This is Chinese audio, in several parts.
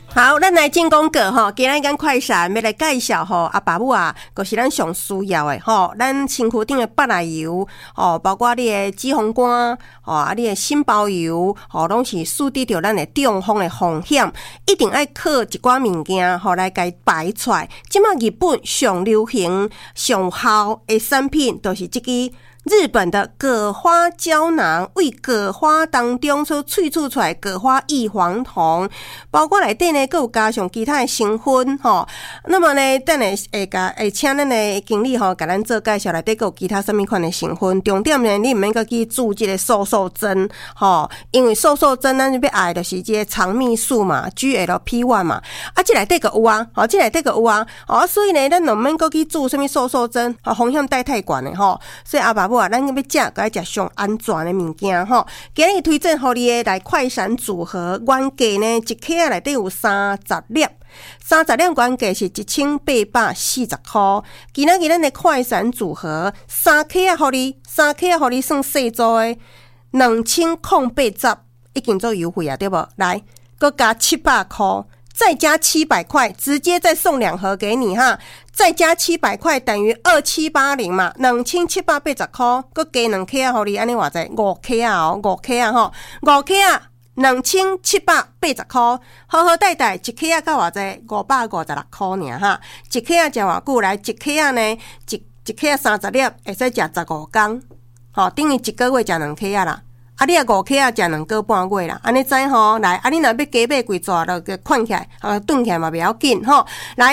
好，咱来进广告吼，今日咱快闪要来介绍吼，阿爸母啊，就是咱上需要的吼，咱身躯顶的八奶油吼，包括你的脂肪肝吼，啊，你的心包油吼，拢是属于着咱的中风的风险，一定要靠一寡物件吼来甲伊排出来。即马日本上流行、上效的产品，就是这个。日本的葛花胶囊为葛花当中所萃取出来葛花异黄酮，包括内底呢，还有加上其他的成分吼。那么呢，等下会请咱的经理吼，甲咱做介绍内底还有其他什么款的成分。重点呢，你毋免去注这个瘦瘦针吼，因为瘦瘦针咱要爱就是这个肠泌素嘛 ，GLP-1 嘛，啊，这内底个有啊，吼，这内底个有啊，哦，所以呢，咱毋免去注什么瘦瘦针，风险带太悬的吼，所以阿爸母啊，咱要食，该食上安全的物件吼。今日推荐互你的来快闪组合，原价呢一克内底有30粒，30粒原价是1840块。今仔日咱的快闪组合3克互你算细组的2080，已经做优惠啊，对不？来，搁加700块。再加700块，直接再送2盒给你哈！再加700块等于2780嘛，2780块，搁加2克啊，互你安尼偌济5克啊哦，5克啊吼，5克啊2780块，好好带带，一克啊到偌济556块尔哈，一克啊食偌久来，一克啊呢，一克啊30粒，会使食15天，吼，等于1个月食2克啊啦。啊，你啊5克啊，食2个半月啦，安尼知吼？来，啊，你若要加买几纸，就捆起来，炖起来嘛，不要紧吼。来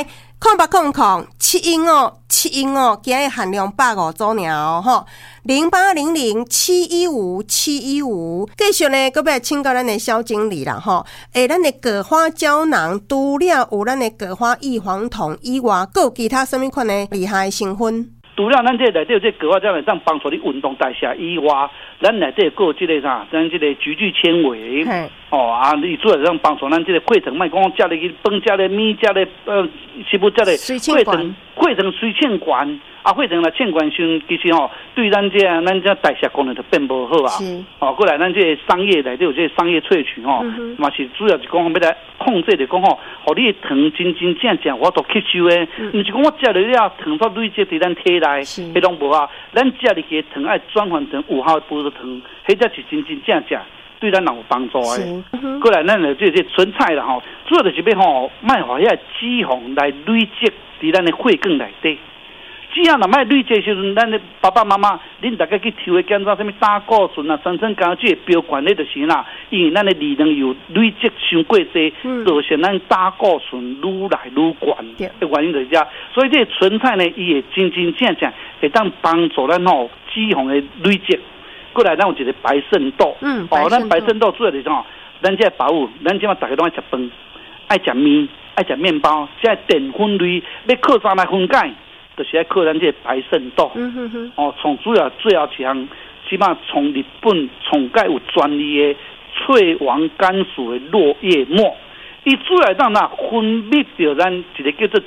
，0800-715-715，今日限量150组尔哦吼。0800-715-715，继续呢，搁要请教咱的肖经理啦吼。咱的葛花胶囊除了有咱的葛花异黄酮以外，还有其他什么款的厉害的成分？ 除了咱这内底这葛花胶囊当帮助你运动代谢以外，咱内底还有这个啥，咱这个菊苣纤维，啊，你主要是帮助咱这个溃疡，莫讲食了去饭食了面食了食物食了溃疡水腺管啊，溃疡来腺管上其实对咱这代谢功能就变无好啊。过来咱这个商业内底有这个商业萃取嘛是主要是讲要来控制的讲互你的糖真正我都吸收的，毋是讲我食了了糖都累积伫咱体内，迄拢无啊。咱食入去的糖爱转换成有效的葡萄糖，迄才是真正对咱人有帮助的。过来咱这纯菜啦主要就是要卖互遐脂肪来累积伫咱的血管内底。只要若卖累积时阵，咱的爸爸妈妈，恁大家去抽的检查什么胆固醇啊、三酸甘油酯标管咧，就是啦。因为咱的利能油累积伤过济，造成咱胆固醇愈来愈悬的原因就是这。所以这个纯菜呢，伊会真正会当帮助咱脂肪的累积。过来，咱有一个白肾豆，咱白肾豆主要就是咱这保护，咱即马大家都爱食饭，爱食面，爱食面包，这淀粉类要靠啥来分解？就是要靠咱这个白肾豆，从主要最后一项，起码从日本从解有专利的翠王甘薯的落叶末，伊主要当分泌着咱一个叫做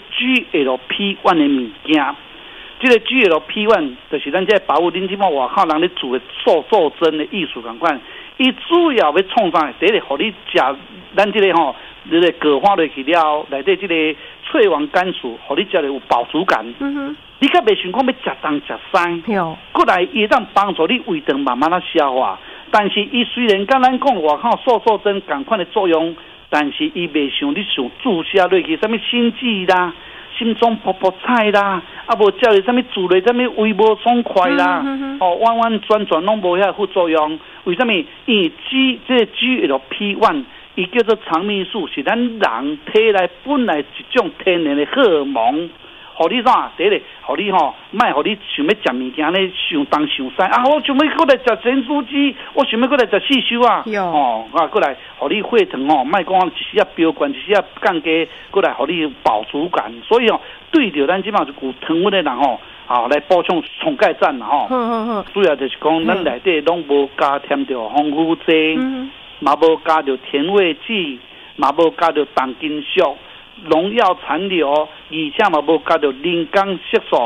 GLP-1 的物件。这个 GLP-1 就是咱这保护恁即马外口人咧做的瘦针的艺术同款，伊主要要创啥？第一个，互你食咱这个这个葛花落去了，内底这个翠王甘薯，互你食了有饱足感。你较袂想讲要食东食西，过来伊当帮助你胃肠慢慢消化。但是伊虽然跟咱讲外口瘦针同款的作用，但是伊袂像你想注射落去什么心悸啦。心中泡泡菜啦，啊无叫你什么煮了什么胃无爽快啦，弯弯转转拢无遐副作用。为什么？因为这个 GLP-1 伊叫做肠泌素，是咱人体内本来一种天然的荷尔蒙。互你啥？第一个，互你莫互你想要食物件咧，想东想西啊！我想要过来食咸酥鸡，我想要过来食四修啊！过来，互你血糖莫讲一时啊飙高，一时啊降低，过来互你饱足感。所以对着咱即马就有糖分的人来补充重钙站啦主要就是讲咱内底拢无加添着防腐剂，嘛无加着甜味剂，嘛无加着重金属。农药残留，而且嘛无加到人工色素，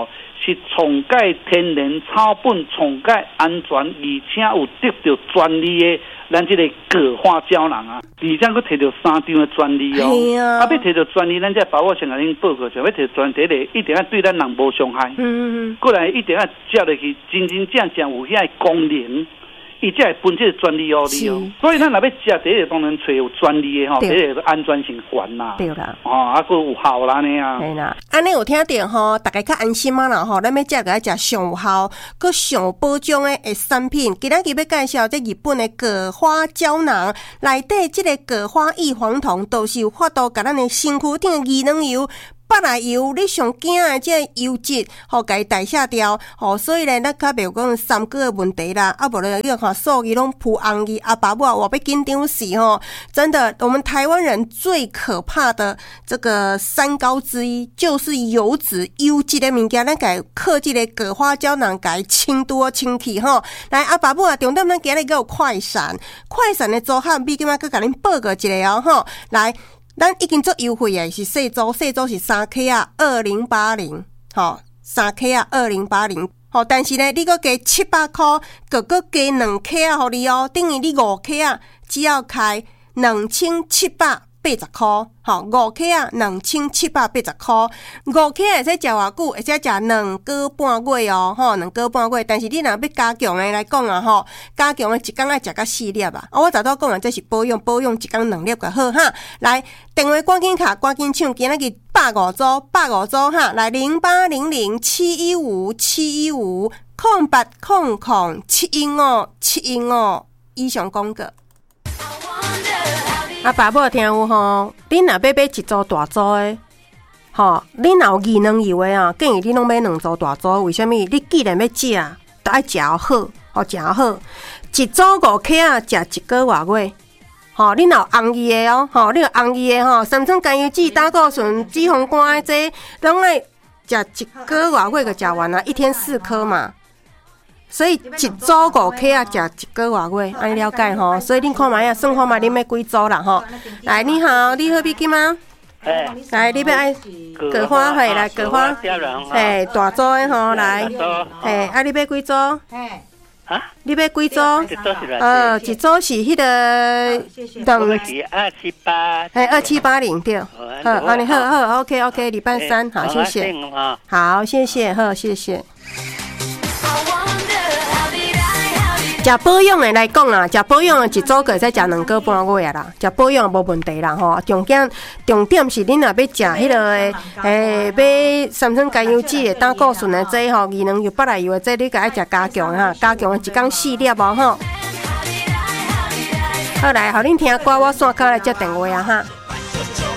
是创改天然草本、创改安全，而且有得到专利的。咱这个葛花胶囊啊，而且佫摕到3张的专利哦。要摕到专利，咱才把握先甲恁报告，就要摕专利的，一定要对咱人无伤害。过来一定要食落去，真正有遐功能。伊才会分这个专利哦，所以咱若要食第一个当然找有专利的吼，第一个安全性悬啦， 对啦， 啊，佫有效啦呢啊， 系啦，安尼有听到吼，大家较安心啊啦吼，咱要食个食上有效、佫上保障的产品。今仔日要介绍这日本的葛花胶囊，内底这个葛花异黄酮都是有法度甲咱的身躯顶的机能油。北来油，你上惊的这油脂，甲伊代谢掉，所以咧，咱较袂讲三高的问题啦。啊，无咧，你看数据拢扑红去，阿爸母我要紧张死吼！真的，我们台湾人最可怕的这个三高之一，就是油脂、油脂的物件，咱该靠这个葛花胶囊该清多清气吼。来，阿爸母啊，重点咱今日有快闪的组合，比今仔佮甲恁报告一下哦吼，来。咱已经做优惠诶，是细组是3K 啊，2080，吼，3K 啊，2080，吼，但是呢，你搁加700块，搁加2K 啊，互你哦，等于你5K 啊，只要开2780块，吼，5K 啊，2780块，5K 会使食偌久，会使食2个半月哦，吼，2个半月。但是你若要加强诶来讲啊，吼，加强诶一工爱食到4粒啊。我早早讲啊，这是保养一工2粒就好哈。来，电话赶紧卡，赶紧抢，今仔日150组哈，来0800-715-715-0800-715以上广告。啊，爸母听有吼，恁若要买一组大组的，吼，恁若有机能油的啊，建议你拢买2组大组。为什么？你既然要食，就爱食好，食好。一组5K啊，食1个月。吼，恁若有红衣的哦，吼，你有红衣的吼，三酸甘油酯、胆固醇、脂肪肝的这拢爱食1个月就食完啊，一天4颗嘛。所以一组5K啊，食1个月，安尼了解吼。所以恁看卖啊，算看卖恁要几组啦吼。来，你好，你好，比金吗？来，你要爱葛花嘿，来葛花，嘿，大组的吼，来，嘿，啊，你要几组？你要几组？一组是迄个 278， 嘿，2780对。好，你好 ，OK， 礼拜3，好，谢谢，好，谢谢，好，谢谢。食保养的来讲啦，食保养的一组个会使食2个半月啦，食保养无问题啦吼。重点是恁若要食迄个买三酸甘油酯的、胆固醇的这吼，机能油、北来油的这，你该爱食加强的哈，加强的一工4粒哦吼。好来，互恁听歌，我线卡来接电话啊哈。